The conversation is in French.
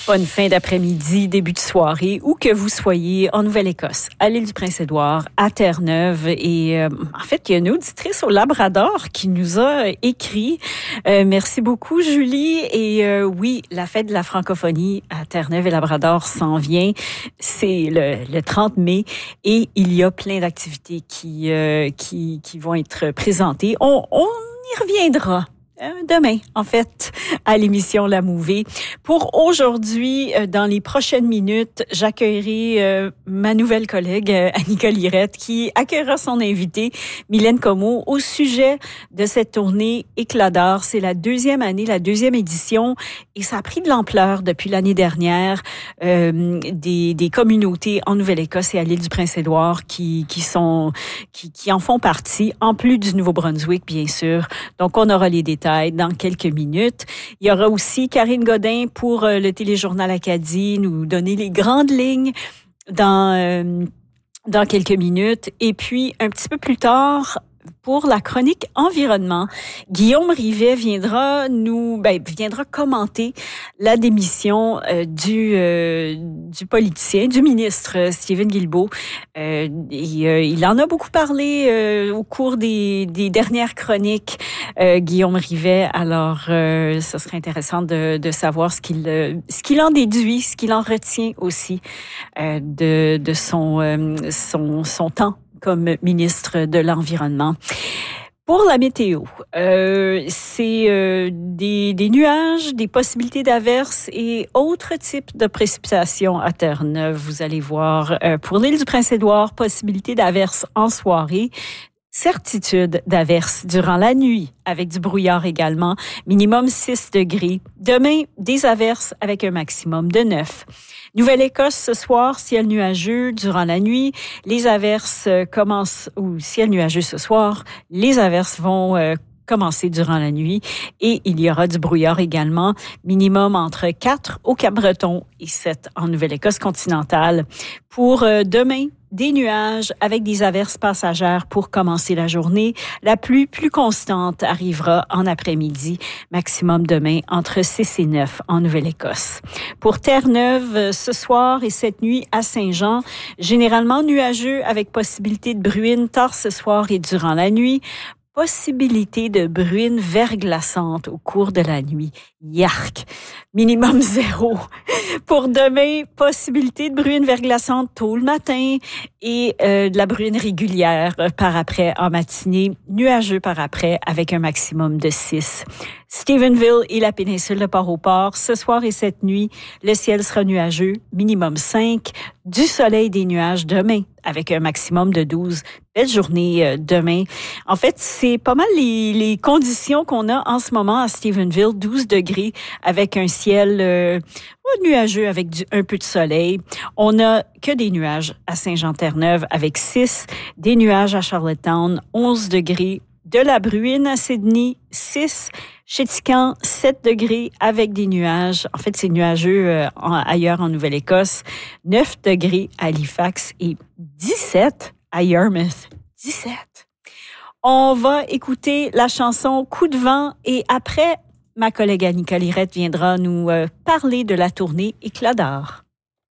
Bonne fin d'après-midi, début de soirée, où que vous soyez en Nouvelle-Écosse, à l'île du Prince-Édouard, à Terre-Neuve. Et en fait, il y a une auditrice au Labrador qui nous a écrit. Merci beaucoup, Julie. Et oui, la fête de la francophonie à Terre-Neuve et Labrador s'en vient. C'est le 30 mai et il y a plein d'activités qui vont être présentées. On y reviendra. Demain, en fait, à l'émission La Mouvée. Pour aujourd'hui, dans les prochaines minutes, j'accueillerai ma nouvelle collègue, Annika Lirette, qui accueillera son invité, Mylène Comeau, au sujet de cette tournée Éclat d'or. C'est la deuxième année, la deuxième édition, et ça a pris de l'ampleur depuis l'année dernière. Des communautés en Nouvelle-Écosse et à l'île du Prince-Édouard qui en font partie, en plus du Nouveau-Brunswick, bien sûr. Donc, on aura les détails dans quelques minutes. Il y aura aussi Karine Godin pour le téléjournal Acadie, nous donner les grandes lignes dans quelques minutes. Et puis, un petit peu plus tard, pour la chronique environnement, Guillaume Rivet viendra commenter la démission du politicien, du ministre Stephen Guilbeault. Il en a beaucoup parlé au cours des dernières chroniques, Guillaume Rivet. Alors, ce serait intéressant de savoir ce qu'il en déduit, ce qu'il en retient aussi de son temps comme ministre de l'Environnement. Pour la météo, c'est des nuages, des possibilités d'averses et autres types de précipitations à Terre-Neuve. Vous allez voir, pour l'île du Prince-Édouard, possibilité d'averses en soirée. Certitude d'averses durant la nuit, avec du brouillard également, minimum 6 degrés. Demain, des averses avec un maximum de 9. Nouvelle-Écosse, ce soir, ciel nuageux durant la nuit. Les averses ciel nuageux ce soir. Les averses vont commencer durant la nuit et il y aura du brouillard également, minimum entre 4 au Cap-Breton et 7 en Nouvelle-Écosse continentale. Pour demain, des nuages avec des averses passagères pour commencer la journée. La pluie plus constante arrivera en après-midi, maximum demain entre 6 et 9 en Nouvelle-Écosse. Pour Terre-Neuve, ce soir et cette nuit à Saint-Jean, généralement nuageux avec possibilité de bruine tard ce soir et durant la nuit. Possibilité de bruine verglaçante au cours de la nuit. Yark! Minimum 0. Pour demain, possibilité de bruine verglaçante tôt le matin et de la bruine régulière par après en matinée. Nuageux par après avec un maximum de 6. Stephenville et la péninsule de Port-au-Port, ce soir et cette nuit, le ciel sera nuageux, minimum 5. Du soleil, des nuages demain avec un maximum de 12. Belle journée demain. En fait, c'est pas mal les conditions qu'on a en ce moment à Stephenville. 12 degrés avec un ciel nuageux avec un peu de soleil. On n'a que des nuages à Saint-Jean-Terre-Neuve avec 6. Des nuages à Charlottetown, 11 degrés. De la bruine à Sydney, 6. Chez Tican, 7 degrés avec des nuages. En fait, c'est nuageux ailleurs en Nouvelle-Écosse. 9 degrés à Halifax et 17 à Yarmouth. 17. On va écouter la chanson Coup de vent et après, ma collègue Annika Lirette viendra nous parler de la tournée Éclat d'or.